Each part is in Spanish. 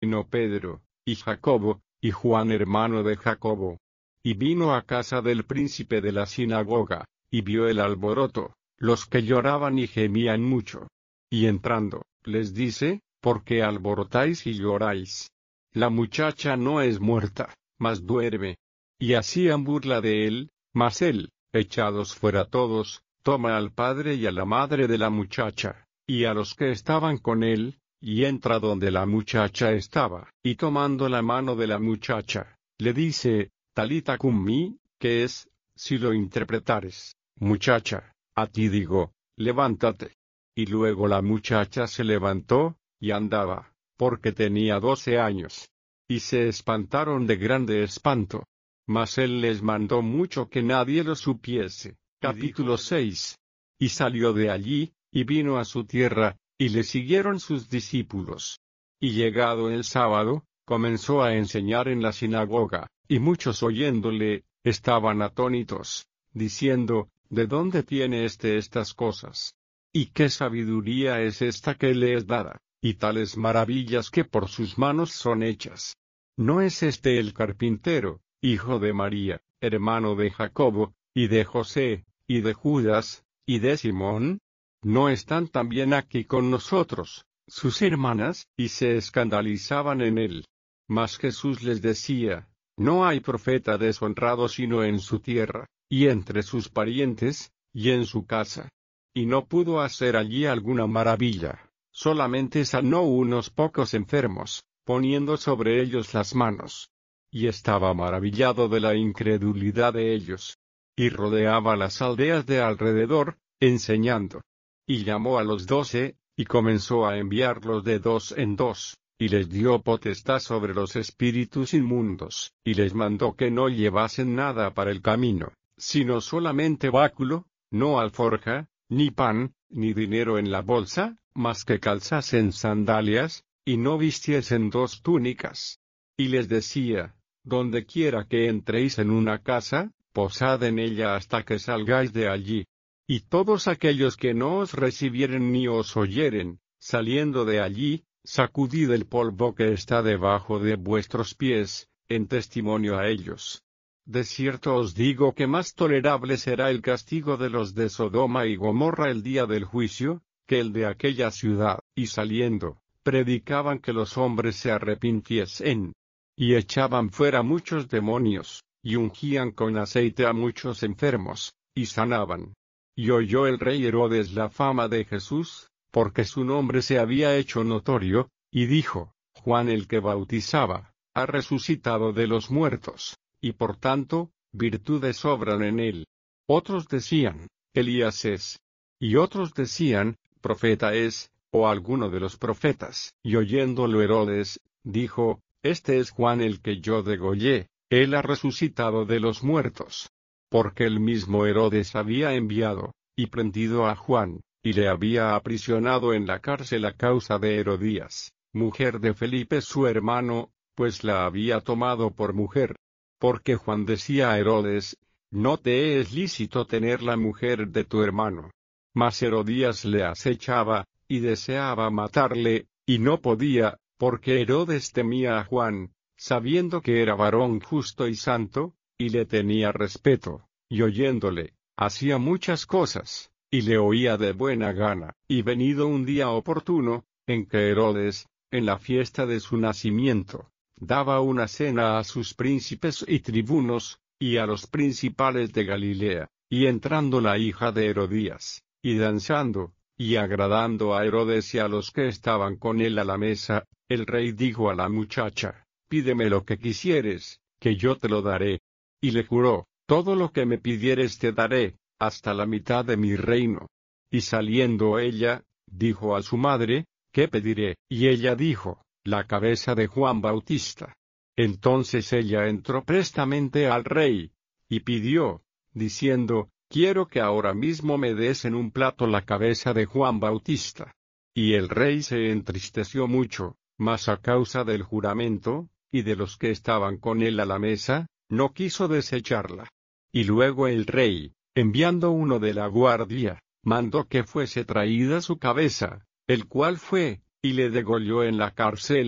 no Pedro, y Jacobo, y Juan hermano de Jacobo. Y vino a casa del príncipe de la sinagoga, y vio el alboroto, los que lloraban y gemían mucho. Y entrando, les dice, ¿por qué alborotáis y lloráis? La muchacha no es muerta, mas duerme. Y hacían burla de él, mas él, echados fuera todos, toma al padre y a la madre de la muchacha, y a los que estaban con él, y entra donde la muchacha estaba, y tomando la mano de la muchacha, le dice, Talita cumi, que es, si lo interpretares, muchacha, a ti digo, levántate. Y luego la muchacha se levantó, y andaba, porque tenía 12 años. Y se espantaron de grande espanto. Mas él les mandó mucho que nadie lo supiese. Capítulo 6. Y salió de allí, y vino a su tierra, y le siguieron sus discípulos. Y llegado el sábado, comenzó a enseñar en la sinagoga, y muchos oyéndole, estaban atónitos, diciendo, ¿de dónde tiene estas cosas? ¿Y qué sabiduría es esta que le es dada, y tales maravillas que por sus manos son hechas? ¿No es este el carpintero, hijo de María, hermano de Jacobo, y de José, y de Judas, y de Simón? ¿No están también aquí con nosotros, sus hermanas? Y se escandalizaban en él. Mas Jesús les decía, no hay profeta deshonrado sino en su tierra, y entre sus parientes, y en su casa. Y no pudo hacer allí alguna maravilla, solamente sanó unos pocos enfermos, poniendo sobre ellos las manos. Y estaba maravillado de la incredulidad de ellos. Y rodeaba las aldeas de alrededor, enseñando. Y llamó a los 12, y comenzó a enviarlos de 2 en 2, y les dio potestad sobre los espíritus inmundos, y les mandó que no llevasen nada para el camino, sino solamente báculo, no alforja, ni pan, ni dinero en la bolsa, mas que calzasen sandalias, y no vistiesen 2 túnicas. Y les decía, donde quiera que entréis en una casa, posad en ella hasta que salgáis de allí. Y todos aquellos que no os recibieren ni os oyeren, saliendo de allí, sacudid el polvo que está debajo de vuestros pies, en testimonio a ellos. De cierto os digo que más tolerable será el castigo de los de Sodoma y Gomorra el día del juicio, que el de aquella ciudad. Y saliendo, predicaban que los hombres se arrepintiesen. Y echaban fuera muchos demonios, y ungían con aceite a muchos enfermos, y sanaban. Y oyó el rey Herodes la fama de Jesús, porque su nombre se había hecho notorio, y dijo, Juan el que bautizaba, ha resucitado de los muertos, y por tanto, virtudes obran en él. Otros decían, Elías es. Y otros decían, profeta es, o alguno de los profetas. Y oyéndolo Herodes, dijo, este es Juan el que yo degollé, él ha resucitado de los muertos. Porque el mismo Herodes había enviado, y prendido a Juan, y le había aprisionado en la cárcel a causa de Herodías, mujer de Felipe su hermano, pues la había tomado por mujer. Porque Juan decía a Herodes, no te es lícito tener la mujer de tu hermano. Mas Herodías le acechaba, y deseaba matarle, y no podía, porque Herodes temía a Juan, sabiendo que era varón justo y santo, y le tenía respeto, y oyéndole, hacía muchas cosas, y le oía de buena gana. Y venido un día oportuno, en que Herodes, en la fiesta de su nacimiento, daba una cena a sus príncipes y tribunos, y a los principales de Galilea, y entrando la hija de Herodías, y danzando, y agradando a Herodes y a los que estaban con él a la mesa, el rey dijo a la muchacha, pídeme lo que quisieres, que yo te lo daré. Y le juró, todo lo que me pidieres te daré, hasta la mitad de mi reino. Y saliendo ella, dijo a su madre, ¿qué pediré? Y ella dijo, la cabeza de Juan Bautista. Entonces ella entró prestamente al rey, y pidió, diciendo, quiero que ahora mismo me des en un plato la cabeza de Juan Bautista. Y el rey se entristeció mucho, mas a causa del juramento, y de los que estaban con él a la mesa, no quiso desecharla. Y luego el rey, enviando uno de la guardia, mandó que fuese traída su cabeza, el cual fue, y le degolló en la cárcel,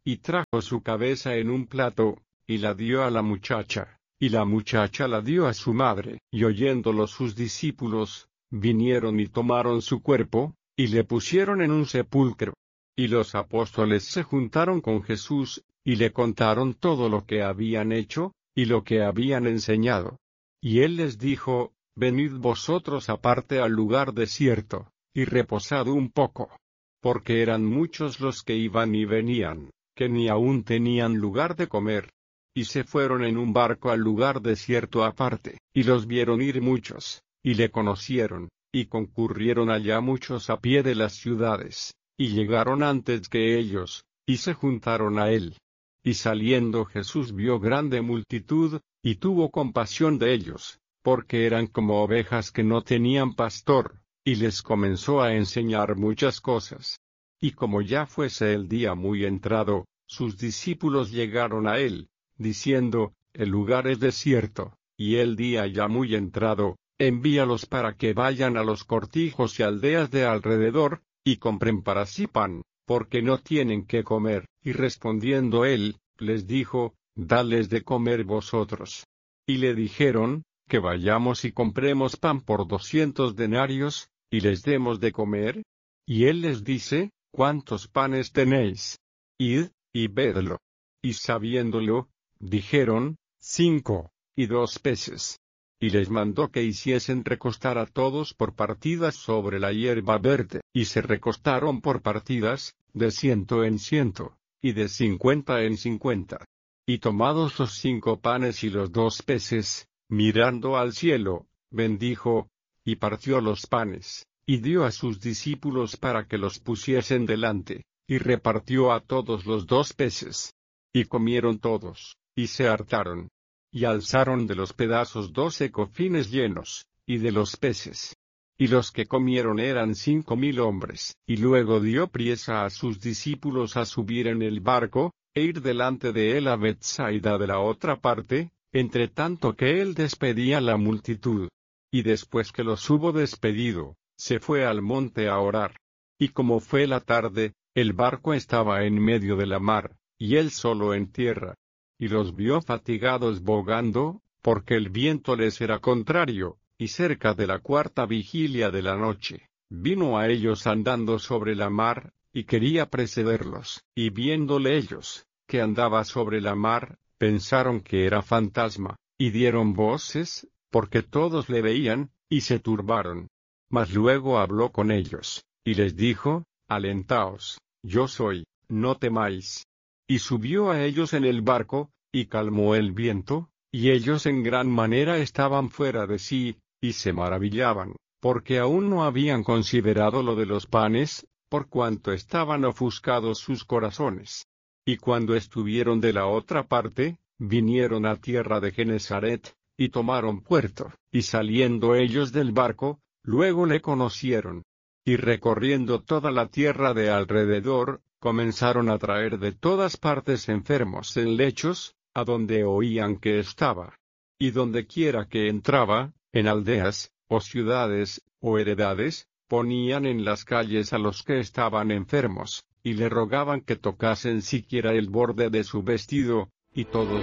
y trajo su cabeza en un plato, y la dio a la muchacha, y la muchacha la dio a su madre. Y oyéndolo sus discípulos, vinieron y tomaron su cuerpo, y le pusieron en un sepulcro. Y los apóstoles se juntaron con Jesús, y le contaron todo lo que habían hecho, y lo que habían enseñado. Y él les dijo: Venid vosotros aparte al lugar desierto, y reposad un poco. Porque eran muchos los que iban y venían, que ni aún tenían lugar de comer. Y se fueron en un barco al lugar desierto aparte, y los vieron ir muchos, y le conocieron, y concurrieron allá muchos a pie de las ciudades, y llegaron antes que ellos, y se juntaron a él. Y saliendo Jesús vio grande multitud, y tuvo compasión de ellos, porque eran como ovejas que no tenían pastor, y les comenzó a enseñar muchas cosas. Y como ya fuese el día muy entrado, sus discípulos llegaron a él, diciendo: El lugar es desierto, y el día ya muy entrado, envíalos para que vayan a los cortijos y aldeas de alrededor, y compren para sí pan, porque no tienen qué comer. Y respondiendo él, les dijo: Dadles de comer vosotros. Y le dijeron: Que vayamos y compremos pan por 200 denarios, y les demos de comer. Y él les dice: ¿Cuántos panes tenéis? Id, y vedlo. Y sabiéndolo, dijeron: 5, y 2 peces. Y les mandó que hiciesen recostar a todos por partidas sobre la hierba verde. Y se recostaron por partidas, de 100 en 100, y de 50 en 50. Y tomados los 5 panes y los 2 peces, mirando al cielo, bendijo, y partió los panes, y dio a sus discípulos para que los pusiesen delante, y repartió a todos los 2 peces. Y comieron todos, y se hartaron. Y alzaron de los pedazos 12 cofines llenos, y de los peces. Y los que comieron eran 5000 hombres. Y luego dio priesa a sus discípulos a subir en el barco, e ir delante de él a Betsaida de la otra parte, entre tanto que él despedía la multitud. Y después que los hubo despedido, se fue al monte a orar. Y como fue la tarde, el barco estaba en medio de la mar, y él solo en tierra. Y los vio fatigados bogando, porque el viento les era contrario, y cerca de la 4ª vigilia de la noche, vino a ellos andando sobre la mar, y quería precederlos. Y viéndole ellos, que andaba sobre la mar, pensaron que era fantasma, y dieron voces, porque todos le veían, y se turbaron. Mas luego habló con ellos, y les dijo: Alentaos, yo soy, no temáis. Y subió a ellos en el barco, y calmó el viento, y ellos en gran manera estaban fuera de sí, y se maravillaban, porque aún no habían considerado lo de los panes, por cuanto estaban ofuscados sus corazones. Y cuando estuvieron de la otra parte, vinieron a tierra de Genesaret, y tomaron puerto, y saliendo ellos del barco, luego le conocieron. Y recorriendo toda la tierra de alrededor, comenzaron a traer de todas partes enfermos en lechos, a donde oían que estaba. Y donde quiera que entraba, en aldeas, o ciudades, o heredades, ponían en las calles a los que estaban enfermos, y le rogaban que tocasen siquiera el borde de su vestido, y todos.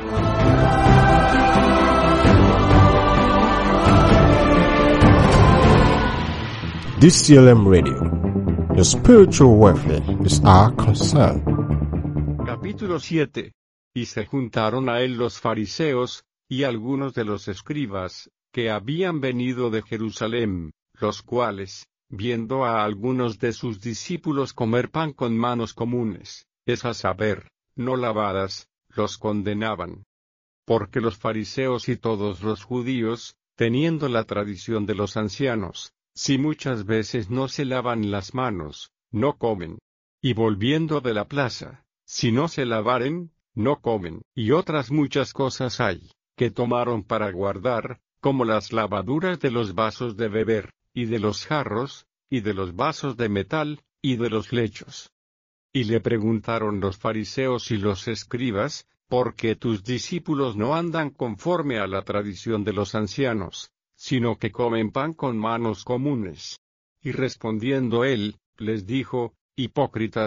DCLM Radio. Your spiritual welfare is our concern. Capítulo 7. Y se juntaron a él los fariseos, y algunos de los escribas, que habían venido de Jerusalén, los cuales, viendo a algunos de sus discípulos comer pan con manos comunes, es a saber, no lavadas, los condenaban. Porque los fariseos y todos los judíos, teniendo la tradición de los ancianos, si muchas veces no se lavan las manos, no comen. Y volviendo de la plaza, si no se lavaren, no comen. Y otras muchas cosas hay, que tomaron para guardar, como las lavaduras de los vasos de beber, y de los jarros, y de los vasos de metal, y de los lechos. Y le preguntaron los fariseos y los escribas: ¿Por qué tus discípulos no andan conforme a la tradición de los ancianos, sino que comen pan con manos comunes? Y respondiendo él, les dijo: Hipócritas,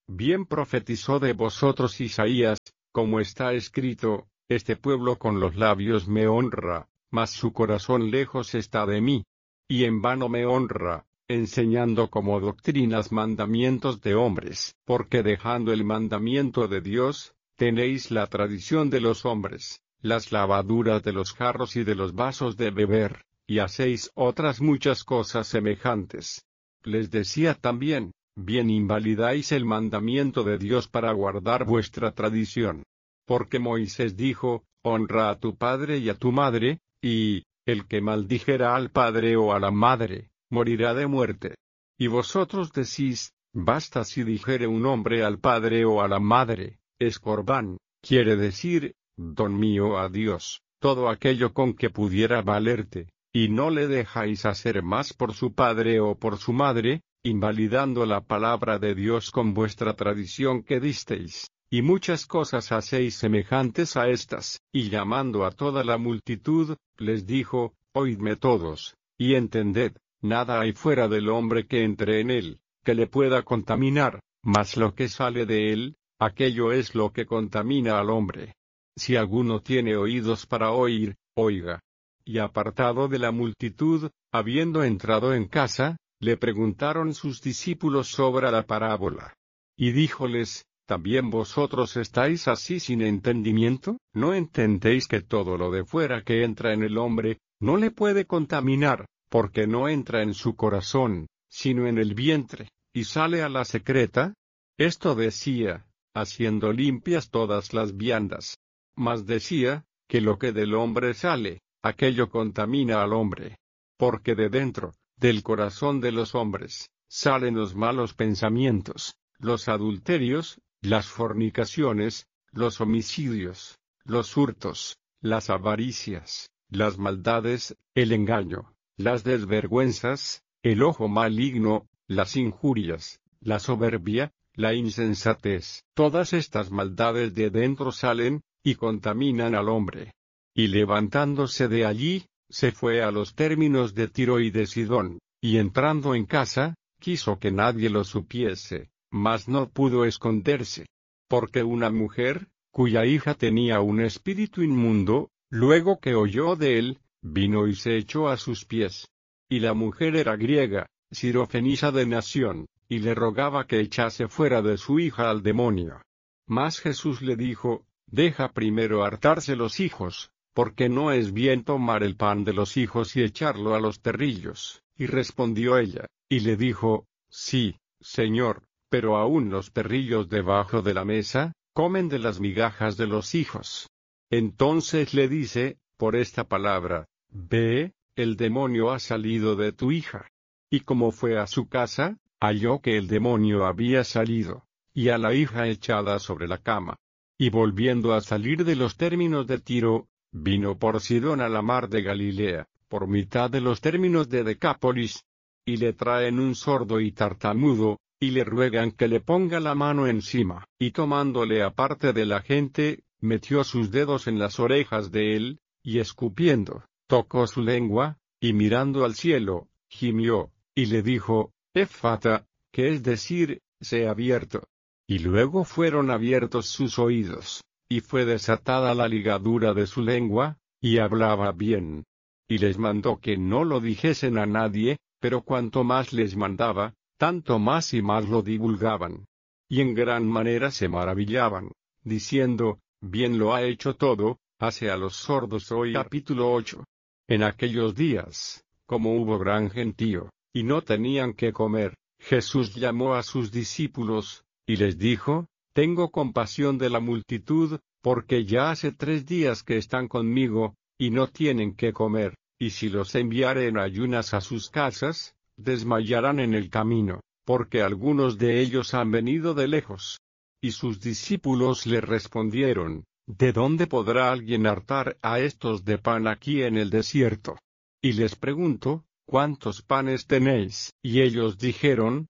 Bien profetizó de vosotros Isaías, como está escrito, este pueblo con los labios me honra, mas su corazón lejos está de mí. Y en vano me honra, enseñando como doctrinas mandamientos de hombres, porque dejando el mandamiento de Dios, tenéis la tradición de los hombres, las lavaduras de los jarros y de los vasos de beber, y hacéis otras muchas cosas semejantes. Les decía también, bien invalidáis el mandamiento de Dios para guardar vuestra tradición. Porque Moisés dijo, honra a tu padre y a tu madre, y, el que maldijera al padre o a la madre, morirá de muerte. Y vosotros decís, basta si dijere un hombre al padre o a la madre, es corbán, quiere decir, don mío a Dios, todo aquello con que pudiera valerte, y no le dejáis hacer más por su padre o por su madre, invalidando la palabra de Dios con vuestra tradición que disteis. Y muchas cosas hacéis semejantes a estas, y llamando a toda la multitud, les dijo, oídme todos, y entended, nada hay fuera del hombre que entre en él, que le pueda contaminar, mas lo que sale de él, aquello es lo que contamina al hombre. Si alguno tiene oídos para oír, oiga. Y apartado de la multitud, habiendo entrado en casa, le preguntaron sus discípulos sobre la parábola. Y díjoles, ¿también vosotros estáis así sin entendimiento? ¿No entendéis que todo lo de fuera que entra en el hombre, no le puede contaminar, porque no entra en su corazón, sino en el vientre, y sale a la secreta? Esto decía, haciendo limpias todas las viandas. Mas decía, que lo que del hombre sale, aquello contamina al hombre. Porque de dentro, del corazón de los hombres, salen los malos pensamientos, los adulterios, las fornicaciones, los homicidios, los hurtos, las avaricias, las maldades, el engaño, las desvergüenzas, el ojo maligno, las injurias, la soberbia, la insensatez. Todas estas maldades de dentro salen, y contaminan al hombre. Y levantándose de allí, se fue a los términos de Tiro y de Sidón, y entrando en casa, quiso que nadie lo supiese, mas no pudo esconderse. Porque una mujer, cuya hija tenía un espíritu inmundo, luego que oyó de él, vino y se echó a sus pies. Y la mujer era griega, sirofenisa de nación, y le rogaba que echase fuera de su hija al demonio. Mas Jesús le dijo, deja primero hartarse los hijos, porque no es bien tomar el pan de los hijos y echarlo a los perrillos. Y respondió ella, y le dijo, sí, Señor, pero aún los perrillos debajo de la mesa, comen de las migajas de los hijos. Entonces le dice, por esta palabra, ve, el demonio ha salido de tu hija. Y como fue a su casa, halló que el demonio había salido, y a la hija echada sobre la cama. Y volviendo a salir de los términos de Tiro, vino por Sidón a la mar de Galilea, por mitad de los términos de Decápolis. Y le traen un sordo y tartamudo, y le ruegan que le ponga la mano encima. Y tomándole aparte de la gente, metió sus dedos en las orejas de él, y escupiendo, tocó su lengua, y mirando al cielo, gimió, y le dijo, Efata, que es decir, sé abierto. Y luego fueron abiertos sus oídos, y fue desatada la ligadura de su lengua, y hablaba bien. Y les mandó que no lo dijesen a nadie, pero cuanto más les mandaba, tanto más y más lo divulgaban. Y en gran manera se maravillaban, diciendo, bien lo ha hecho todo, hace a los sordos oír. Capítulo 8. En aquellos días, como hubo gran gentío, y no tenían que comer, Jesús llamó a sus discípulos, y les dijo, tengo compasión de la multitud, porque ya hace 3 días que están conmigo, y no tienen que comer, y si los enviare en ayunas a sus casas, desmayarán en el camino, porque algunos de ellos han venido de lejos. Y sus discípulos le respondieron, ¿de dónde podrá alguien hartar a estos de pan aquí en el desierto? Y les preguntó, ¿cuántos panes tenéis? Y ellos dijeron,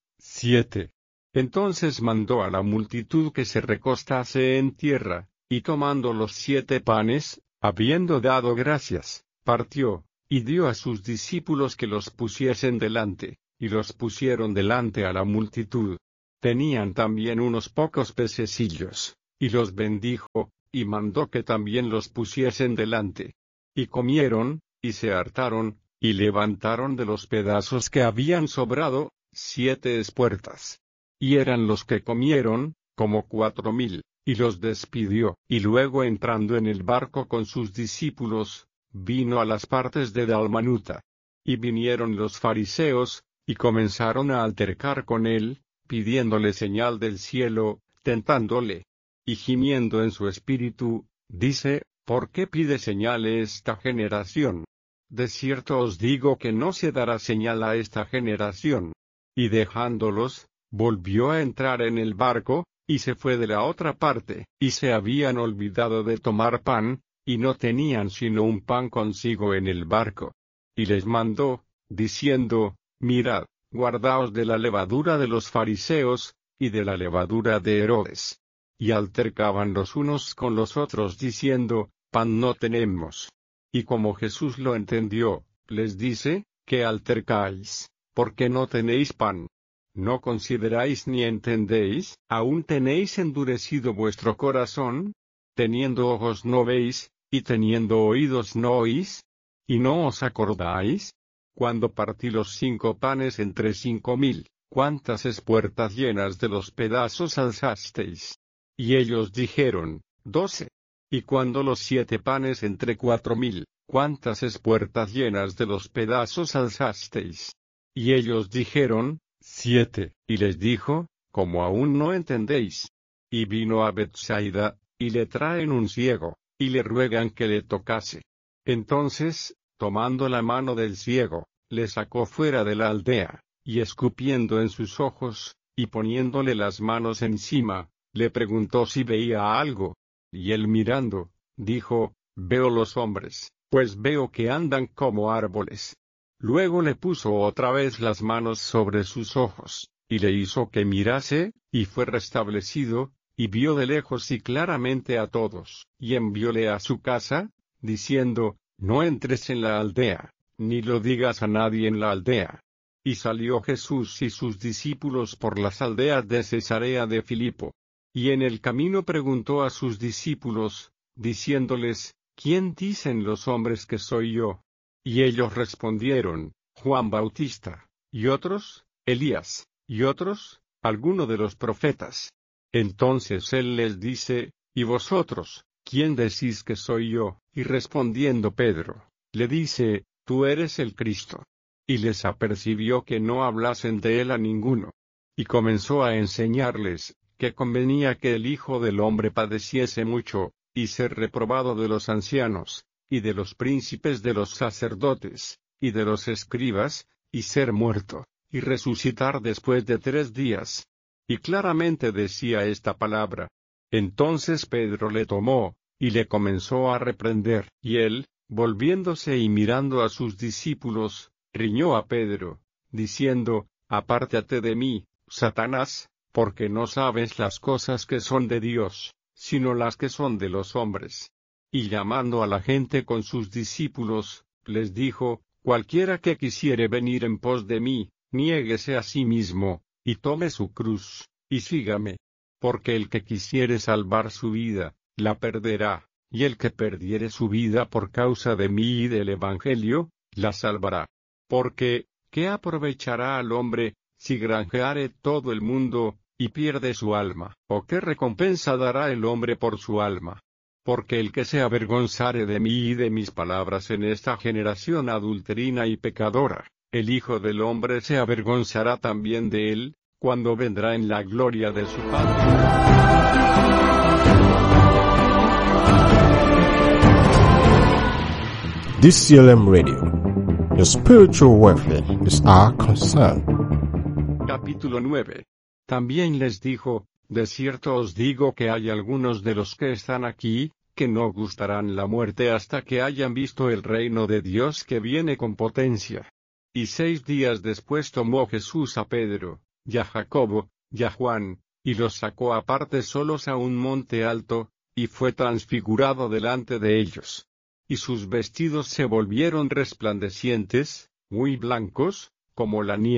7. Entonces mandó a la multitud que se recostase en tierra, y tomando los 7 panes, habiendo dado gracias, partió, y dio a sus discípulos que los pusiesen delante, y los pusieron delante a la multitud. Tenían también unos pocos pececillos, y los bendijo, y mandó que también los pusiesen delante. Y comieron, y se hartaron, y levantaron de los pedazos que habían sobrado, 7 espuertas. Y eran los que comieron, como 4000, y los despidió. Y luego entrando en el barco con sus discípulos, vino a las partes de Dalmanuta. Y vinieron los fariseos, y comenzaron a altercar con él, pidiéndole señal del cielo, tentándole. Y gimiendo en su espíritu, dice, ¿por qué pide señal esta generación? De cierto os digo que no se dará señal a esta generación. Y dejándolos, volvió a entrar en el barco, y se fue de la otra parte. Y se habían olvidado de tomar pan, y no tenían sino un pan consigo en el barco. Y les mandó, diciendo, mirad, guardaos de la levadura de los fariseos, y de la levadura de Herodes. Y altercaban los unos con los otros diciendo, pan no tenemos. Y como Jesús lo entendió, les dice, ¿qué altercáis? Porque no tenéis pan. ¿No consideráis ni entendéis? ¿Aún tenéis endurecido vuestro corazón? Teniendo ojos no veis, y teniendo oídos no oís. ¿Y no os acordáis? Cuando partí los 5 panes entre 5000, ¿cuántas espuertas llenas de los pedazos alzasteis? Y ellos dijeron, 12. Y cuando los 7 panes entre 4000, ¿cuántas espuertas llenas de los pedazos alzasteis? Y ellos dijeron, 7. Y les dijo, como aún no entendéis. Y vino a Betsaida, y le traen un ciego, y le ruegan que le tocase. Entonces, tomando la mano del ciego, le sacó fuera de la aldea, y escupiendo en sus ojos, y poniéndole las manos encima, le preguntó si veía algo. Y él mirando, dijo, veo los hombres, pues veo que andan como árboles. Luego le puso otra vez las manos sobre sus ojos, y le hizo que mirase, y fue restablecido, y vio de lejos y claramente a todos, y envióle a su casa, diciendo, no entres en la aldea, ni lo digas a nadie en la aldea. Y salió Jesús y sus discípulos por las aldeas de Cesarea de Filipo. Y en el camino preguntó a sus discípulos, diciéndoles, ¿quién dicen los hombres que soy yo? Y ellos respondieron, Juan Bautista, y otros, Elías, y otros, alguno de los profetas. Entonces él les dice, ¿y vosotros, quién decís que soy yo? Y respondiendo Pedro, le dice, tú eres el Cristo. Y les apercibió que no hablasen de él a ninguno. Y comenzó a enseñarles, que convenía que el Hijo del Hombre padeciese mucho, y ser reprobado de los ancianos, y de los príncipes de los sacerdotes, y de los escribas, y ser muerto, y resucitar después de 3 días. Y claramente decía esta palabra. Entonces Pedro le tomó, y le comenzó a reprender, y él, volviéndose y mirando a sus discípulos, riñó a Pedro, diciendo, apártate de mí, Satanás, porque no sabes las cosas que son de Dios, sino las que son de los hombres. Y llamando a la gente con sus discípulos, les dijo, cualquiera que quisiere venir en pos de mí, niéguese a sí mismo, y tome su cruz, y sígame. Porque el que quisiere salvar su vida, la perderá, y el que perdiere su vida por causa de mí y del Evangelio, la salvará. Porque, ¿qué aprovechará al hombre, si granjeare todo el mundo, y pierde su alma? ¿O qué recompensa dará el hombre por su alma? Porque el que se avergonzare de mí y de mis palabras en esta generación adulterina y pecadora, el Hijo del Hombre se avergonzará también de él, cuando vendrá en la gloria de su Padre. DCLM Radio. Your spiritual welfare is our concern. Capítulo 9. También les dijo, de cierto os digo que hay algunos de los que están aquí, que no gustarán la muerte hasta que hayan visto el reino de Dios que viene con potencia. Y 6 días después tomó Jesús a Pedro, y a Jacobo, y a Juan, y los sacó aparte solos a un monte alto, y fue transfigurado delante de ellos. Y sus vestidos se volvieron resplandecientes, muy blancos, como la nieve,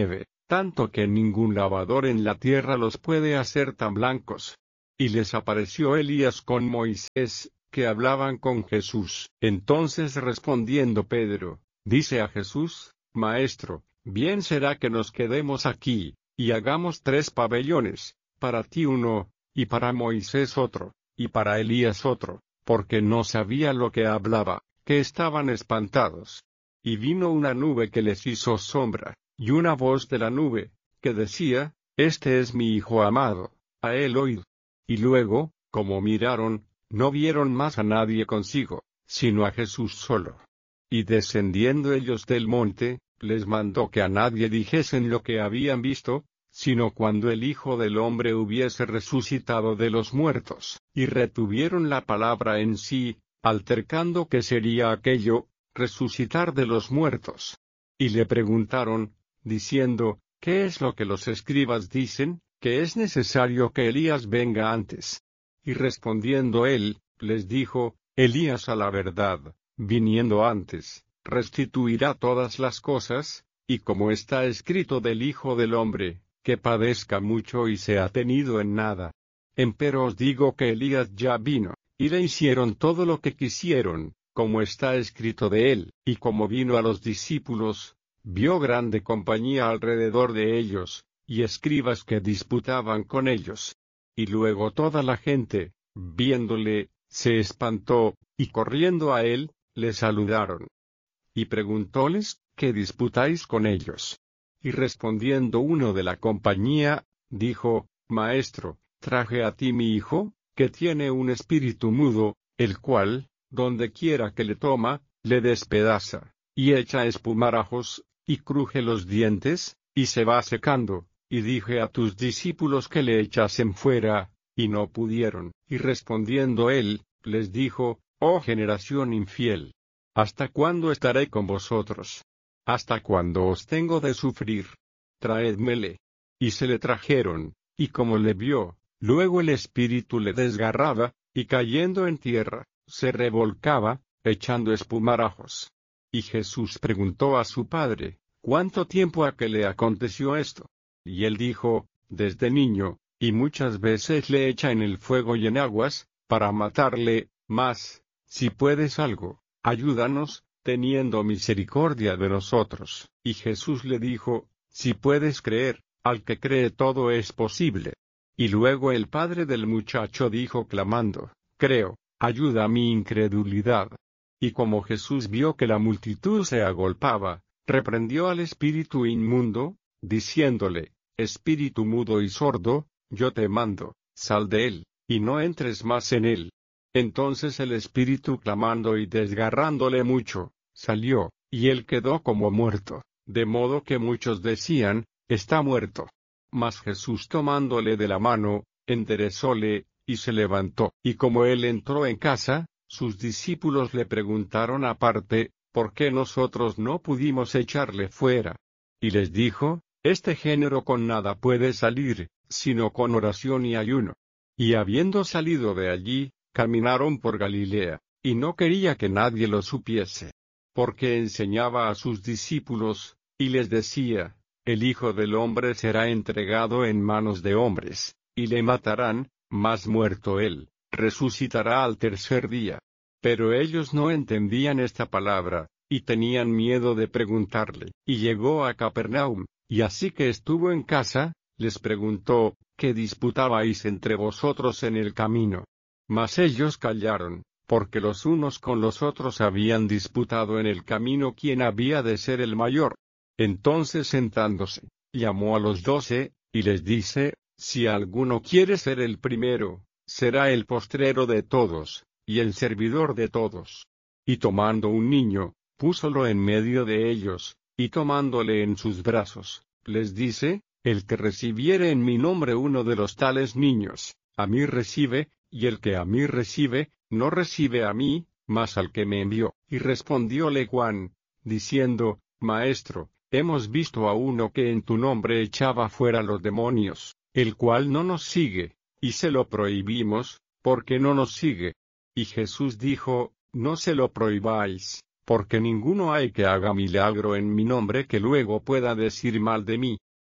tanto que ningún lavador en la tierra los puede hacer tan blancos. Y les apareció Elías con Moisés, que hablaban con Jesús. Entonces respondiendo Pedro, dice a Jesús: Maestro, bien será que nos quedemos aquí, y hagamos 3 pabellones, para ti uno, y para Moisés otro, y para Elías otro, porque no sabía lo que hablaba, que estaban espantados. Y vino una nube que les hizo sombra, y una voz de la nube, que decía: Este es mi Hijo amado, a él oíd. Y luego, como miraron, no vieron más a nadie consigo, sino a Jesús solo. Y descendiendo ellos del monte, les mandó que a nadie dijesen lo que habían visto, sino cuando el Hijo del Hombre hubiese resucitado de los muertos. Y retuvieron la palabra en sí, altercando qué sería aquello, resucitar de los muertos. Y le preguntaron, diciendo: ¿Qué es lo que los escribas dicen, que es necesario que Elías venga antes? Y respondiendo él, les dijo: Elías a la verdad, viniendo antes, restituirá todas las cosas, y como está escrito del Hijo del Hombre, que padezca mucho y sea tenido en nada. Empero os digo que Elías ya vino, y le hicieron todo lo que quisieron, como está escrito de él, y como vino a los discípulos, vio grande compañía alrededor de ellos, y escribas que disputaban con ellos. Y luego toda la gente, viéndole, se espantó, y corriendo a él, le saludaron. Y preguntóles: ¿Qué disputáis con ellos? Y respondiendo uno de la compañía, dijo: Maestro, traje a ti mi hijo, que tiene un espíritu mudo, el cual, donde quiera que le toma, le despedaza, y echa espumarajos, y cruje los dientes, y se va secando. Y dije a tus discípulos que le echasen fuera, y no pudieron. Y respondiendo él, les dijo: Oh generación infiel, ¿hasta cuándo estaré con vosotros? ¿Hasta cuándo os tengo de sufrir? Traédmele. Y se le trajeron, y como le vio, luego el espíritu le desgarraba, y cayendo en tierra, se revolcaba, echando espumarajos. Y Jesús preguntó a su padre: ¿Cuánto tiempo ha que le aconteció esto? Y él dijo: Desde niño, y muchas veces le echa en el fuego y en aguas, para matarle, mas, si puedes algo, ayúdanos, teniendo misericordia de nosotros. Y Jesús le dijo: Si puedes creer, al que cree todo es posible. Y luego el padre del muchacho dijo clamando: Creo, ayuda a mi incredulidad. Y como Jesús vio que la multitud se agolpaba, reprendió al espíritu inmundo, diciéndole: Espíritu mudo y sordo, yo te mando, sal de él, y no entres más en él. Entonces el espíritu, clamando y desgarrándole mucho, salió, y él quedó como muerto, de modo que muchos decían: Está muerto. Mas Jesús, tomándole de la mano, enderezóle, y se levantó. Y como él entró en casa, sus discípulos le preguntaron aparte: ¿Por qué nosotros no pudimos echarle fuera? Y les dijo: Este género con nada puede salir, sino con oración y ayuno. Y habiendo salido de allí, caminaron por Galilea, y no quería que nadie lo supiese, porque enseñaba a sus discípulos, y les decía: El Hijo del Hombre será entregado en manos de hombres, y le matarán, mas muerto él, resucitará al tercer día. Pero ellos no entendían esta palabra, y tenían miedo de preguntarle. Y llegó a Capernaum, y así que estuvo en casa, les preguntó: ¿Qué disputabais entre vosotros en el camino? Mas ellos callaron, porque los unos con los otros habían disputado en el camino quién había de ser el mayor. Entonces sentándose, llamó a los 12, y les dice: Si alguno quiere ser el primero, será el postrero de todos, y el servidor de todos. Y tomando un niño, púsolo en medio de ellos, y tomándole en sus brazos, les dice: El que recibiere en mi nombre uno de los tales niños, a mí recibe, y el que a mí recibe, no recibe a mí, mas al que me envió. Y respondióle Juan, diciendo: Maestro, hemos visto a uno que en tu nombre echaba fuera los demonios, el cual no nos sigue, y se lo prohibimos, porque no nos sigue. Y Jesús dijo: No se lo prohibáis, porque ninguno hay que haga milagro en mi nombre que luego pueda decir mal de mí.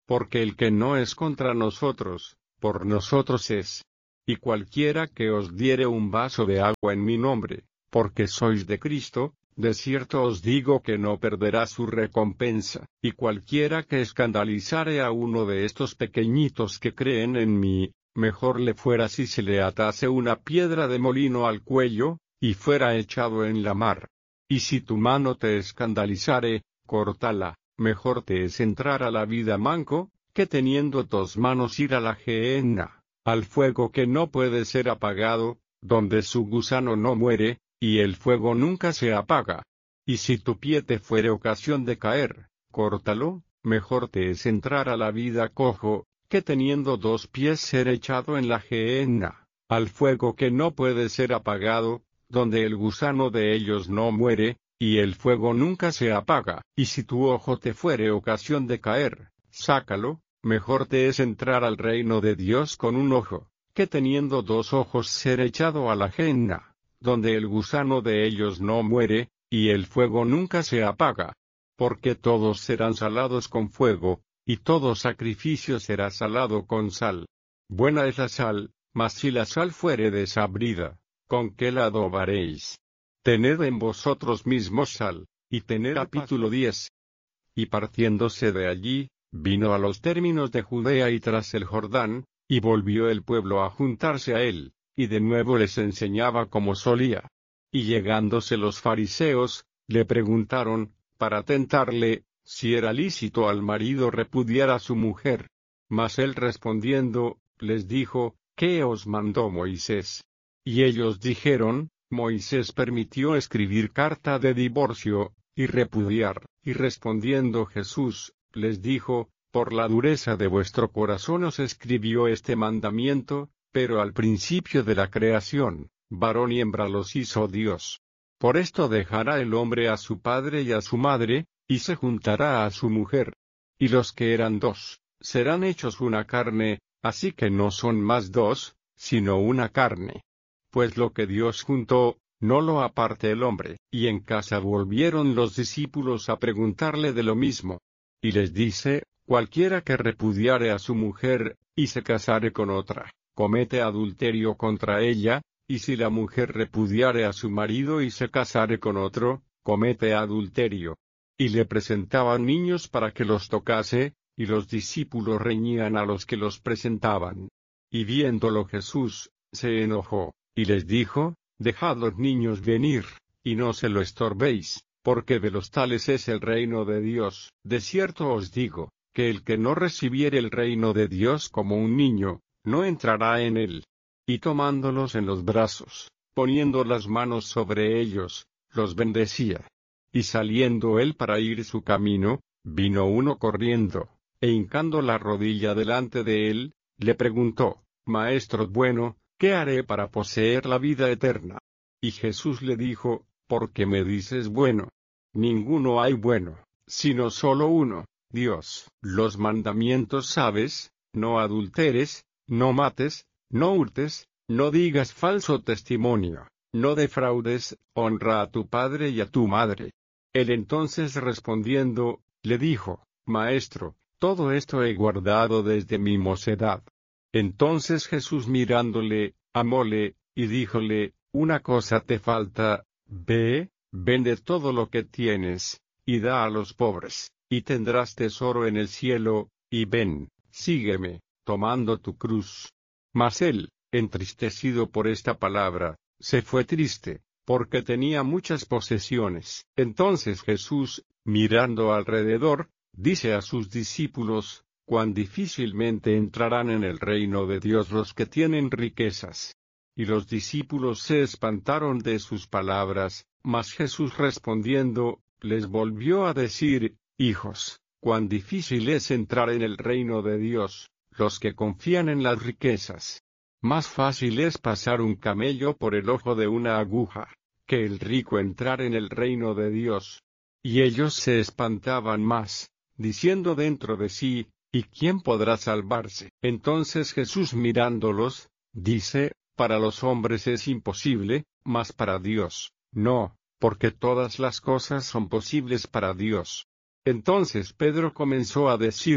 porque el que no es contra nosotros, por nosotros es. Y cualquiera que os diere un vaso de agua en mi nombre, porque sois de Cristo, de cierto os digo que no perderá su recompensa. Y cualquiera que escandalizare a uno de estos pequeñitos que creen en mí, mejor le fuera si se le atase una piedra de molino al cuello, y fuera echado en la mar. Y si tu mano te escandalizare, córtala. Mejor te es entrar a la vida manco, que teniendo 2 manos ir a la gehenna, al fuego que no puede ser apagado, donde su gusano no muere, y el fuego nunca se apaga. Y si tu pie te fuere ocasión de caer, córtalo. Mejor te es entrar a la vida cojo, que teniendo 2 pies ser echado en la gehenna, al fuego que no puede ser apagado, donde el gusano de ellos no muere, y el fuego nunca se apaga. Y si tu ojo te fuere ocasión de caer, sácalo. Mejor te es entrar al reino de Dios con un ojo, que teniendo 2 ojos ser echado a la gehenna, donde el gusano de ellos no muere, y el fuego nunca se apaga. Porque todos serán salados con fuego, y todo sacrificio será salado con sal. Buena es la sal, mas si la sal fuere desabrida, ¿con qué la adobaréis? Tened en vosotros mismos sal. Y tened. Capítulo 10. Y partiéndose de allí, vino a los términos de Judea y tras el Jordán, y volvió el pueblo a juntarse a él, y de nuevo les enseñaba como solía. Y llegándose los fariseos, le preguntaron, para tentarle, si era lícito al marido repudiar a su mujer. Mas él respondiendo, les dijo, ¿qué os mandó Moisés? Y ellos dijeron, Moisés permitió escribir carta de divorcio, y repudiar. Y respondiendo Jesús, les dijo, por la dureza de vuestro corazón os escribió este mandamiento, pero al principio de la creación, varón y hembra los hizo Dios. Por esto dejará el hombre a su padre y a su madre, y se juntará a su mujer. Y los que eran 2, serán hechos una carne, así que no son más 2, sino una carne. Pues lo que Dios juntó, no lo aparte el hombre. Y en casa volvieron los discípulos a preguntarle de lo mismo. Y les dice, cualquiera que repudiare a su mujer, y se casare con otra, comete adulterio contra ella, y si la mujer repudiare a su marido y se casare con otro, comete adulterio. Y le presentaban niños para que los tocase, y los discípulos reñían a los que los presentaban. Y viéndolo Jesús, se enojó, y les dijo, dejad los niños venir, y no se lo estorbéis, porque de los tales es el reino de Dios. De cierto os digo, que el que no recibiere el reino de Dios como un niño, no entrará en él. Y tomándolos en los brazos, poniendo las manos sobre ellos, los bendecía. Y saliendo él para ir su camino, vino uno corriendo, e hincando la rodilla delante de él, le preguntó, Maestro bueno, ¿qué haré para poseer la vida eterna? Y Jesús le dijo, ¿por qué me dices bueno? Ninguno hay bueno, sino solo uno, Dios. Los mandamientos sabes, no adulteres, no mates, no hurtes, no digas falso testimonio, no defraudes, honra a tu padre y a tu madre. Él entonces respondiendo, le dijo, Maestro, todo esto he guardado desde mi mocedad. Entonces Jesús mirándole, amóle, y díjole, una cosa te falta, ve, vende todo lo que tienes, y da a los pobres, y tendrás tesoro en el cielo, y ven, sígueme, tomando tu cruz. Mas él, entristecido por esta palabra, se fue triste, porque tenía muchas posesiones. Entonces Jesús, mirando alrededor, dice a sus discípulos, cuán difícilmente entrarán en el reino de Dios los que tienen riquezas. Y los discípulos se espantaron de sus palabras, mas Jesús respondiendo, les volvió a decir, hijos, cuán difícil es entrar en el reino de Dios, los que confían en las riquezas. Más fácil es pasar un camello por el ojo de una aguja, que el rico entrar en el reino de Dios. Y ellos se espantaban más, diciendo dentro de sí, ¿y quién podrá salvarse? Entonces Jesús mirándolos, dice, para los hombres es imposible, mas para Dios, no, porque todas las cosas son posibles para Dios. Entonces Pedro comenzó a decirle,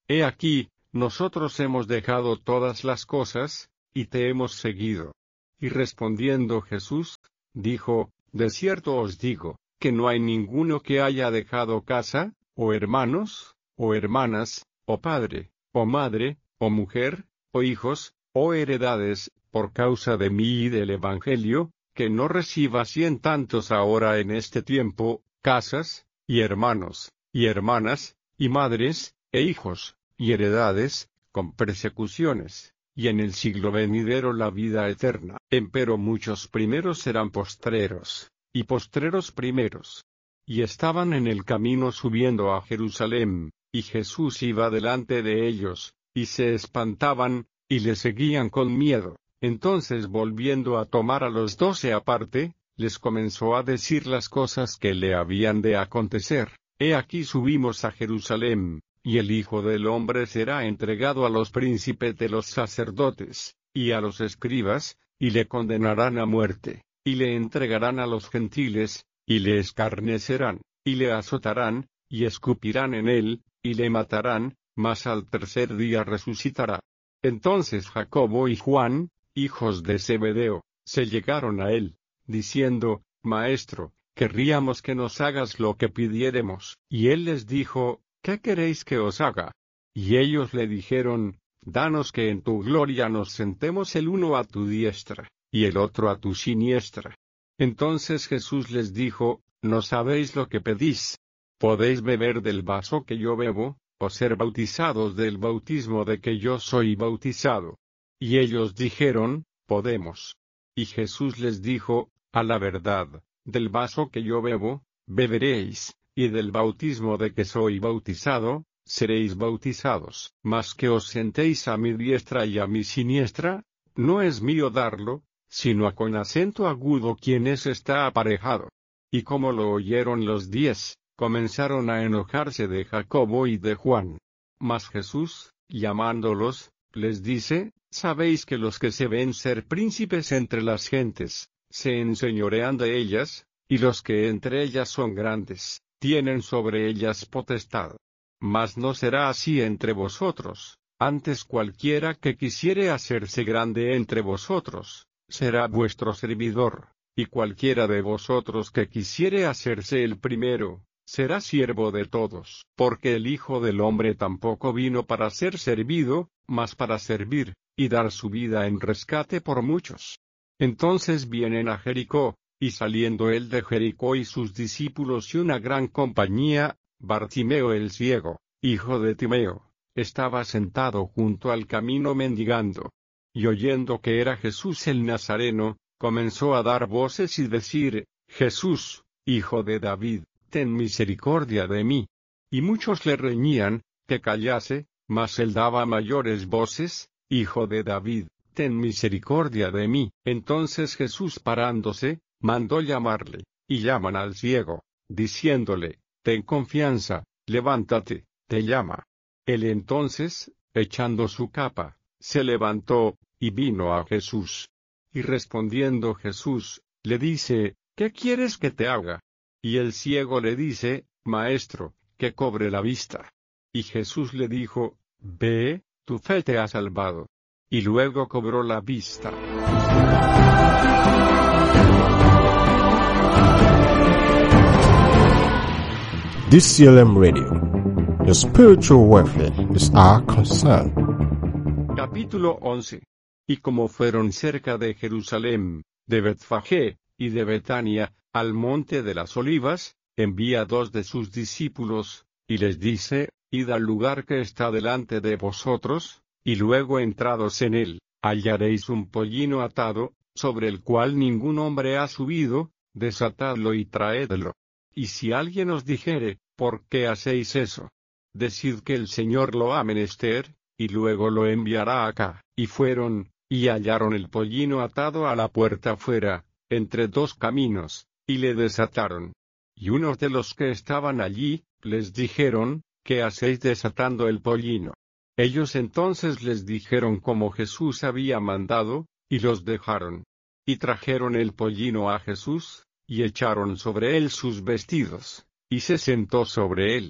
He aquí, nosotros hemos dejado todas las cosas, y te hemos seguido. Y respondiendo Jesús, dijo, de cierto os digo, que no hay ninguno que haya dejado casa, o hermanos, o hermanas, o padre, o madre, o mujer, o hijos, o heredades, por causa de mí y del Evangelio, que no reciba 100 tantos ahora en este tiempo, casas, y hermanos, y hermanas, y madres, e hijos, y heredades, con persecuciones, y en el siglo venidero la vida eterna. Empero muchos primeros serán postreros, y postreros primeros. Y estaban en el camino subiendo a Jerusalén, y Jesús iba delante de ellos, y se espantaban, y le seguían con miedo. Entonces volviendo a tomar a los 12 aparte, les comenzó a decir las cosas que le habían de acontecer. He aquí subimos a Jerusalén, y el Hijo del Hombre será entregado a los príncipes de los sacerdotes, y a los escribas, y le condenarán a muerte, y le entregarán a los gentiles, y le escarnecerán, y le azotarán, y escupirán en él, y le matarán, mas al tercer día resucitará. Entonces Jacobo y Juan, hijos de Zebedeo, se llegaron a él, diciendo, Maestro, querríamos que nos hagas lo que pidiéremos. Y él les dijo, ¿qué queréis que os haga? Y ellos le dijeron, danos que en tu gloria nos sentemos el uno a tu diestra, y el otro a tu siniestra. Entonces Jesús les dijo, ¿no sabéis lo que pedís? ¿Podéis beber del vaso que yo bebo, o ser bautizados del bautismo de que yo soy bautizado? Y ellos dijeron, podemos. Y Jesús les dijo, a la verdad, del vaso que yo bebo, beberéis, y del bautismo de que soy bautizado, seréis bautizados. Mas que os sentéis a mi diestra y a mi siniestra, no es mío darlo, sino con acento agudo quienes está aparejado. Y como lo oyeron los 10, comenzaron a enojarse de Jacobo y de Juan. Mas Jesús, llamándolos, les dice, sabéis que los que se ven ser príncipes entre las gentes, se enseñorean de ellas, y los que entre ellas son grandes, tienen sobre ellas potestad. Mas no será así entre vosotros, antes cualquiera que quisiere hacerse grande entre vosotros, será vuestro servidor, y cualquiera de vosotros que quisiere hacerse el primero, será siervo de todos. Porque el Hijo del Hombre tampoco vino para ser servido, mas para servir, y dar su vida en rescate por muchos. Entonces vienen a Jericó, y saliendo él de Jericó y sus discípulos y una gran compañía, Bartimeo el ciego, hijo de Timeo, estaba sentado junto al camino mendigando. Y oyendo que era Jesús el Nazareno, comenzó a dar voces y decir, Jesús, hijo de David, ten misericordia de mí. Y muchos le reñían, que callase, mas él daba mayores voces, Hijo de David, ten misericordia de mí. Entonces Jesús parándose, mandó llamarle, y llaman al ciego, diciéndole, ten confianza, levántate, te llama. Él entonces, echando su capa, se levantó, y vino a Jesús. Y respondiendo Jesús, le dice, ¿qué quieres que te haga? Y el ciego le dice, Maestro, que cobre la vista. Y Jesús le dijo, ve, tu fe te ha salvado. Y luego cobró la vista. DCLM Radio. Your spiritual welfare is our concern. Capítulo 11. Y como fueron cerca de Jerusalén, de Betfagé, y de Betania, al monte de las olivas, envía 2 de sus discípulos, y les dice, id al lugar que está delante de vosotros, y luego entrados en él, hallaréis un pollino atado, sobre el cual ningún hombre ha subido, desatadlo y traedlo. Y si alguien os dijere, ¿por qué hacéis eso? Decid que el Señor lo ha menester, y luego lo enviará acá. Y fueron, y hallaron el pollino atado a la puerta fuera, entre 2 caminos, y le desataron. Y unos de los que estaban allí, les dijeron, ¿qué hacéis desatando el pollino? Ellos entonces les dijeron como Jesús había mandado, y los dejaron. Y trajeron el pollino a Jesús, y echaron sobre él sus vestidos, y se sentó sobre él.